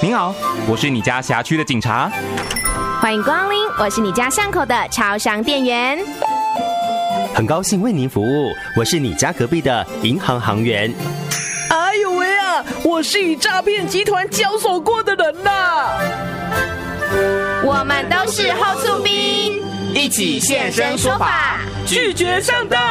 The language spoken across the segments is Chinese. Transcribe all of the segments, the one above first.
您好，我是你家辖区的警察。 欢迎光临，我是你家巷口的超商店员。 很高兴为您服务，我是你家隔壁的银行行员。 哎呦喂啊，我是与诈骗集团交手过的人呐。 我们都是后厝兵， 一起现身说法， 拒绝上当。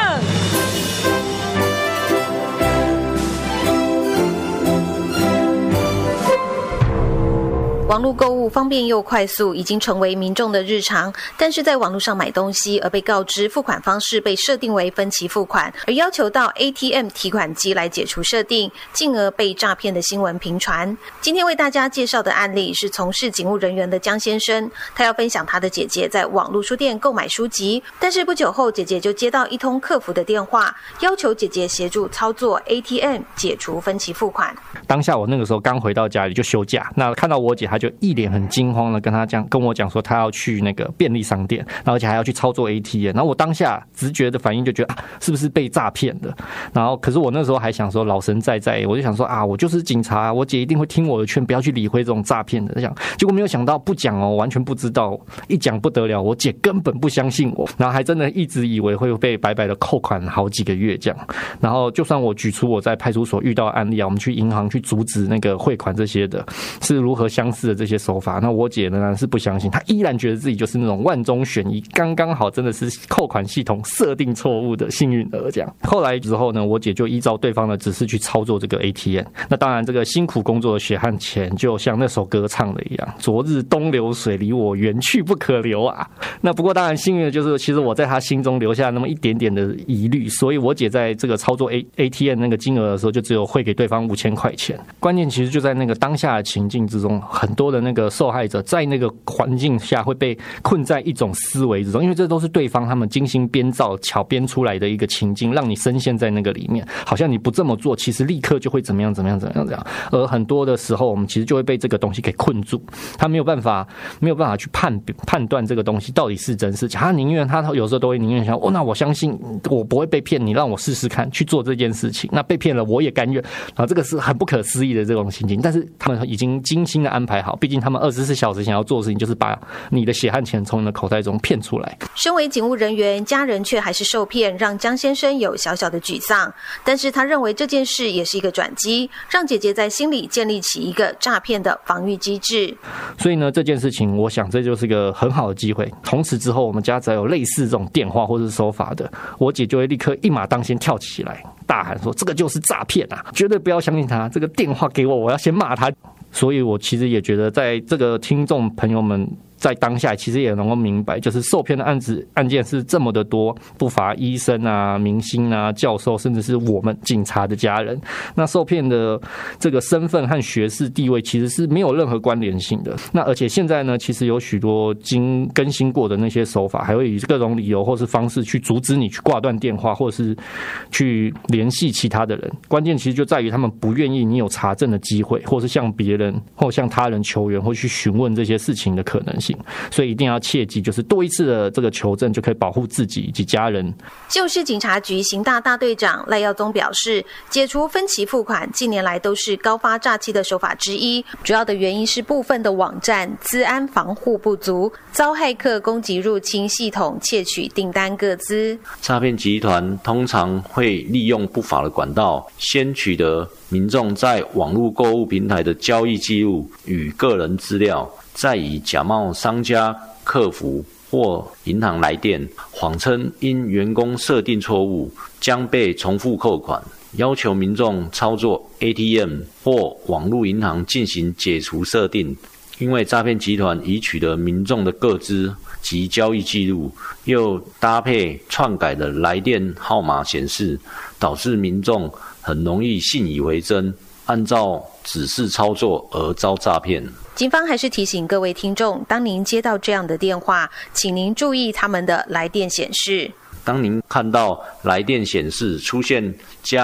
网络购物方便又快速，已经成为民众的日常。但是在网络上买东西而被告知付款方式被设定为分期付款，而要求到 ATM 提款机来解除设定，进而被诈骗的新闻频传。今天为大家介绍的案例是从事警务人员的江先生，他要分享他的姐姐在网络书店购买书籍，但是不久后姐姐就接到一通客服的电话，要求姐姐协助操作 ATM 解除分期付款。 当下我那个时候刚回到家里就休假，那看到我姐，她就一脸很惊慌的跟我讲说，她要去那个便利商店，然后而且还要去操作 ATM。然后我当下直觉的反应就觉得是不是被诈骗的？然后可是我那时候还想说老神在在，我就想说我就是警察，我姐一定会听我的劝，不要去理会这种诈骗的。结果没有想到不讲完全不知道，一讲不得了，我姐根本不相信我，然后还真的一直以为会被白白的扣款好几个月这样。然后就算我举出我在派出所遇到的案例我们去银行去阻止那个汇款这些的，是如何相似的这些手法，那我姐呢是不相信，她依然觉得自己就是那种万中选一，刚刚好真的是扣款系统设定错误的幸运儿这样。后来之后呢，我姐就依照对方的指示去操作这个 ATM。那当然这个辛苦工作的血汗钱就像那首歌唱的一样，昨日东流水离我远去不可留啊。那不过当然幸运的就是其实我在她心中留下那么一点点的疑虑，所以我姐在这个操作 ATM 那个金额的时候就只有汇给对方5000块钱。关键其实就在那个当下的情境之中，很多的那个受害者在那个环境下会被困在一种思维之中，因为这都是对方他们精心编造巧编出来的一个情境，让你深陷在那个里面，好像你不这么做其实立刻就会怎么样。而很多的时候我们其实就会被这个东西给困住，他没有办法去判断这个东西到底是真是假，他有时候都会宁愿想那我相信我不会被骗，你让我试试看去做这件事情，那被骗了我也甘愿。然后这个是很不可思议的这种情境，但是他们已经精心的安排好，毕竟他们24小时想要做的事情就是把你的血汗钱从你的口袋中骗出来。 身为警务人员，家人却还是受骗，让江先生有小小的沮丧。但是他认为这件事也是一个转机，让姐姐在心里建立起一个诈骗的防御机制。 所以呢，这件事情我想这就是一个很好的机会。从此之后，我们家只要有类似这种电话或是手法的，我姐就会立刻一马当先跳起来，大喊说这个就是诈骗啊，绝对不要相信他，这个电话给我，我要先骂他。所以我其实也觉得在这个听众朋友们在当下其实也能够明白，就是受骗的案件是这么的多，不乏医生啊、明星啊、教授，甚至是我们警察的家人。那受骗的这个身份和学识地位其实是没有任何关联性的。那而且现在呢，其实有许多经更新过的那些手法，还会以各种理由或是方式去阻止你去挂断电话，或是去联系其他的人。关键其实就在于他们不愿意你有查证的机会，或是向别人或向他人求援，或去询问这些事情的可能性。所以一定要切记，就是多一次的这个求证就可以保护自己以及家人。 旧市警察局刑大大队长赖耀宗表示，解除分期付款近年来都是高发诈欺的手法之一，主要的原因是部分的网站资安防护不足，遭骇客攻击入侵系统，窃取订单个资。 诈骗集团通常会利用不法的管道，先取得民众在网络购物平台的交易记录与个人资料，再以假冒商家、客服或银行来电，谎称因员工设定错误将被重复扣款，要求民众操作 ATM 或网络银行进行解除设定。因为诈骗集团已取得民众的个资及交易记录，又搭配篡改的来电号码显示，导致民众很容易信以为真，按照指示操作而遭诈骗。 警方还是提醒各位听众，当您接到这样的电话，请您注意他们的来电显示。 当您看到来电显示出现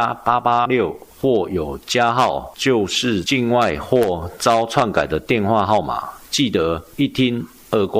+886或有加号，就是境外或遭篡改的电话号码，记得一听二挂。